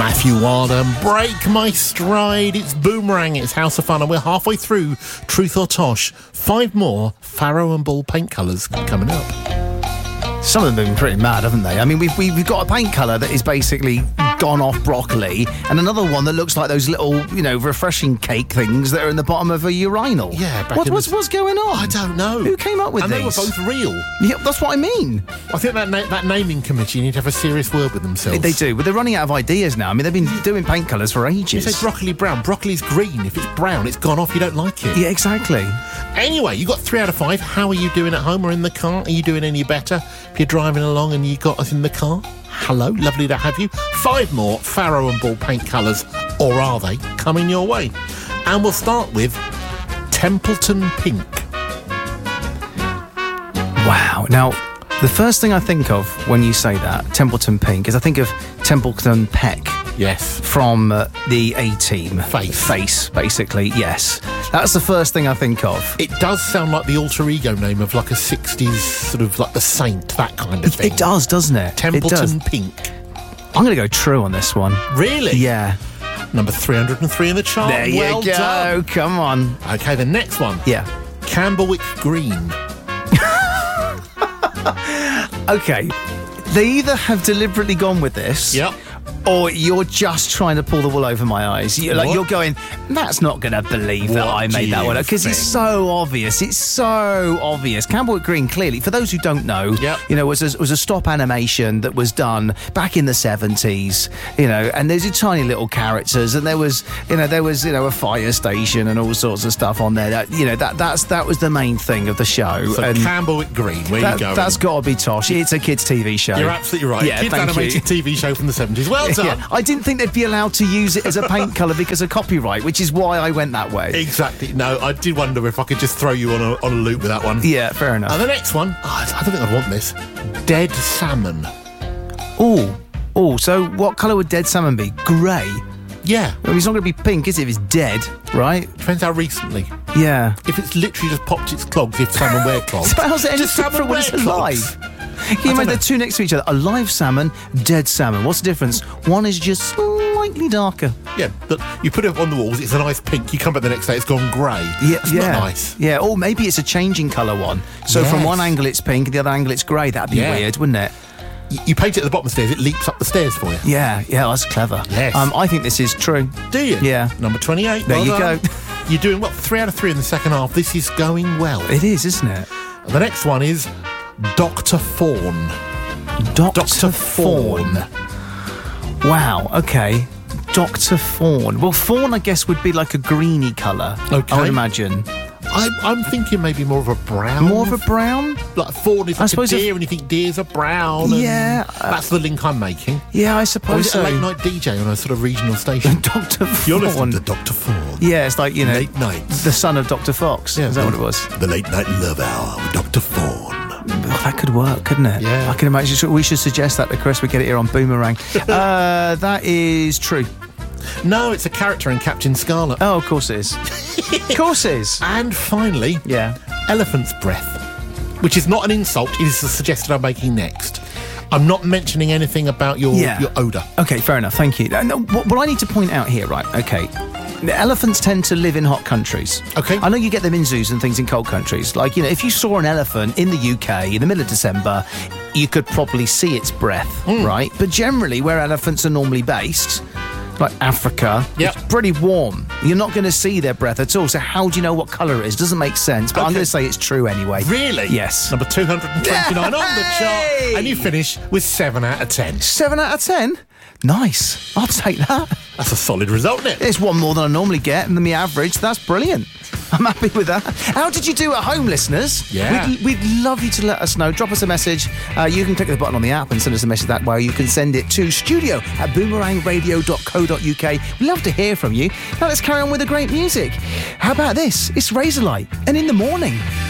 Matthew Wilder, Break My Stride. It's Boomerang, it's House of Fun, and we're halfway through Truth or Tosh. 5 more Farrow and Ball paint colours coming up. Some of them have been pretty mad, haven't they? I mean, we've got a paint colour that is basically gone off broccoli, and another one that looks like those little, refreshing cake things that are in the bottom of a urinal. Yeah, what's going on? I don't know. Who came up with these? And they were both real. Yeah, that's what I mean. I think that naming committee need to have a serious word with themselves. They do, but they're running out of ideas now. I mean, they've been doing paint colours for ages. You say broccoli brown. Broccoli's green. If it's brown, it's gone off. You don't like it. Yeah, exactly. Anyway, you got 3 out of 5. How are you doing at home or in the car? Are you doing any better? If you're driving along and you got us in the car, hello, lovely to have you. 5 more Farrow and Ball paint colours, or are they, coming your way? And we'll start with Templeton Pink. Wow. Now, the first thing I think of when you say that, Templeton Pink, is I think of Templeton Peck. Yes. From the A-Team. Face, basically, yes. That's the first thing I think of. It does sound like the alter ego name of like a 60s, sort of like the Saint, that kind of thing. It does, doesn't it? Templeton Pink. I'm going to go true on this one. Really? Yeah. Number 303 in the chart. There you go. Done. Come on. Okay, the next one. Yeah. Camberwick Green. Okay. They either have deliberately gone with this. Yep. Or you're just trying to pull the wool over my eyes. You're going, Matt's not going to believe that I made that one up. Because it's so obvious. It's so obvious. Camberwick Green, clearly, for those who don't know, was a stop animation that was done back in the 70s, and there's tiny little characters, and there was a fire station and all sorts of stuff on there. That was the main thing of the show. So and Camberwick Green, where you going? That's got to be Tosh. It's a kids' TV show. You're absolutely right. Yeah, kids animated TV show from the 70s. Well done. Yeah. I didn't think they'd be allowed to use it as a paint colour because of copyright, which is why I went that way. Exactly. No, I did wonder if I could just throw you on a loop with that one. Yeah, fair enough. And the next one, I don't think I'd want this. Dead salmon. Oh, so what colour would dead salmon be? Grey? Yeah. Well, he's not going to be pink, is it, if it's dead, right? Depends how recently. Yeah. If it's literally just popped its clogs, if salmon wear clogs. So how's it any just different when it's alive? Can you imagine the two next to each other? A live salmon, dead salmon. What's the difference? One is just slightly darker. Yeah, but you put it on the walls, it's a nice pink. You come back the next day, it's gone grey. Yeah, That's not nice. Yeah, or maybe it's a changing colour one. So from one angle it's pink, the other angle it's grey. That'd be weird, wouldn't it? You paint it at the bottom of the stairs, it leaps up the stairs for you. Yeah, that's clever. Yes. I think this is true. Do you? Yeah. Number 28. There you go. You're doing, 3 out of 3 in the second half. This is going well. It is, isn't it? And the next one is Dr. Fawn. Dr. Fawn. Wow, okay. Dr. Fawn. Well, fawn, I guess, would be like a greeny colour. Okay. I would imagine. I'm thinking maybe more of a brown. More of a brown? Like fawn is like a deer, and you think deers are brown. Yeah. That's the link I'm making. Yeah, I suppose so. Or is it a late-night DJ on a sort of regional station? Dr. Fawn. You're listening to Dr. Fawn. Yeah, it's like, Late nights. The son of Dr. Fox. Yeah, is that what it was? The late-night love hour with Dr. Fawn. Oh, that could work, couldn't it? Yeah. I can imagine. We should suggest that to Chris. We get it here on Boomerang. That is true. No, it's a character in Captain Scarlet. Oh, of course it is. Of course it is. And finally, elephant's breath, which is not an insult. It is the suggestion I'm making next. I'm not mentioning anything about your odour. Okay, fair enough. Thank you. What I need to point out here, right? Okay. The elephants tend to live in hot countries. Okay. I know you get them in zoos and things in cold countries. Like, if you saw an elephant in the UK in the middle of December, you could probably see its breath, right? But generally, where elephants are normally based, like Africa, it's pretty warm. You're not going to see their breath at all. So how do you know what colour it is? Doesn't make sense, but I'm going to say it's true anyway. Really? Yes. Number 229 on the chart. And you finish with 7 out of 10. 7 out of 10? Nice. I'll take that. That's a solid result, isn't it? It's one more than I normally get, and the average. That's brilliant. I'm happy with that. How did you do at home, listeners? Yeah. We'd love you to let us know. Drop us a message. You can click the button on the app and send us a message that way. You can send it to studio@boomerangradio.co.uk. We'd love to hear from you. Now let's carry on with the great music. How about this? It's Razorlight, and In the Morning.